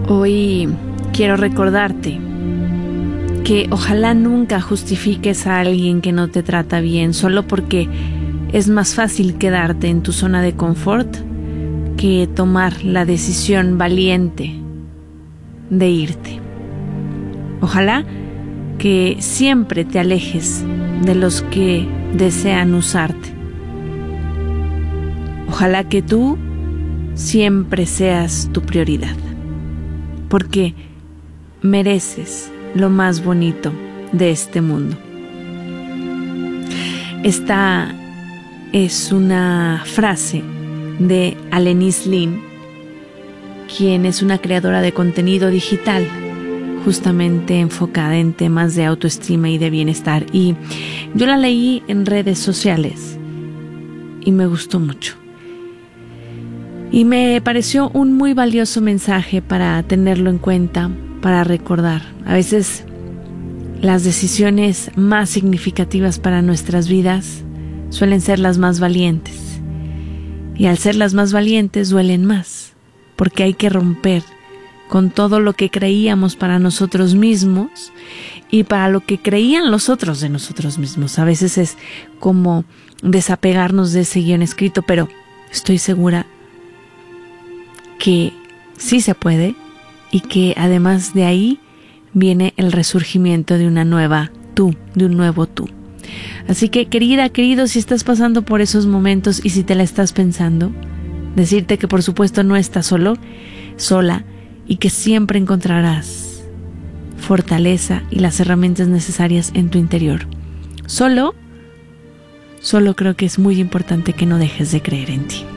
Hoy quiero recordarte que ojalá nunca justifiques a alguien que no te trata bien solo porque es más fácil quedarte en tu zona de confort que tomar la decisión valiente de irte. Ojalá que siempre te alejes de los que desean usarte. Ojalá que tú siempre seas tu prioridad, porque mereces lo más bonito de este mundo. Esta es una frase de Alanis Lin, quien es una creadora de contenido digital, justamente enfocada en temas de autoestima y de bienestar. Y yo la leí en redes sociales y me gustó mucho. Y me pareció un muy valioso mensaje para tenerlo en cuenta, para recordar. A veces las decisiones más significativas para nuestras vidas suelen ser las más valientes. Y al ser las más valientes duelen más, porque hay que romper con todo lo que creíamos para nosotros mismos y para lo que creían los otros de nosotros mismos. A veces es como desapegarnos de ese guión escrito, pero estoy segura que sí se puede y que además de ahí viene el resurgimiento de una nueva tú, de un nuevo tú. Así que querida, querido, si estás pasando por esos momentos y si te la estás pensando, decirte que por supuesto no estás sola y que siempre encontrarás fortaleza y las herramientas necesarias en tu interior. Solo creo que es muy importante que no dejes de creer en ti.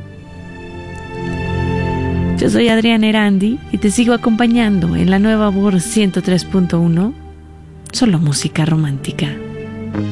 Yo soy Adriana Erandi y te sigo acompañando en la nueva voz 103.1, solo música romántica.